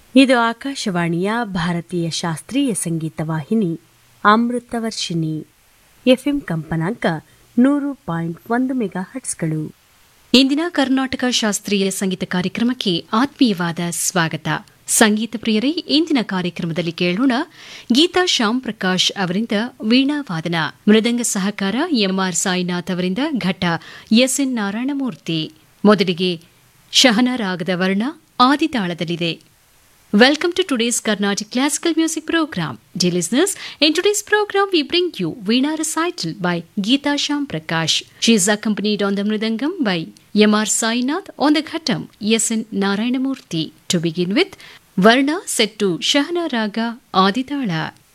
ಇದು ಆಕಾಶವಾಣಿಯ ಭಾರತೀಯ ಶಾಸ್ತ್ರೀಯ ಸಂಗೀತ ವಾಹಿನಿ ಅಮೃತವರ್ಷಿಣಿ ಎಫ್ಎಂ ಕಂಪನಾಂಕ 100.1 ಮೆಗಾಹರ್ಟ್ಸ್ಗಳು. ಇಂದಿನ ಕರ್ನಾಟಕ ಶಾಸ್ತ್ರೀಯ ಸಂಗೀತ ಕಾರ್ಯಕ್ರಮಕ್ಕೆ ಆತ್ಮೀಯವಾದ ಸ್ವಾಗತ. ಸಂಗೀತ ಪ್ರಿಯರೇ, ಇಂದಿನ ಕಾರ್ಯಕ್ರಮದಲ್ಲಿ ಕೇಳೋಣ ಗೀತಾ ಶ್ಯಾಮ್ ಪ್ರಕಾಶ್ ಅವರಿಂದ ವೀಣಾವಾದನ, ಮೃದಂಗ ಸಹಕಾರ ಎಂಆರ್ ಸಾಯಿನಾಥ್ ಅವರಿಂದ ಘಟ್ಟ ಎಸ್ಎನ್ ನಾರಾಯಣಮೂರ್ತಿ. ಮೊದಲಿಗೆ ಶಹನ ರಾಗದ ವರ್ಣ ಆದಿತಾಳದಲ್ಲಿದೆ. Welcome to today's Carnatic Classical Music Program. Dear listeners, in today's program we bring you Veena Recital by Geeta Shyam Prakash. She is accompanied on the Mridangam by M.R. Sainath, on the Ghattam S.N. Narayanamurthy. To begin with, Varna set to Shahana Raga Aditala.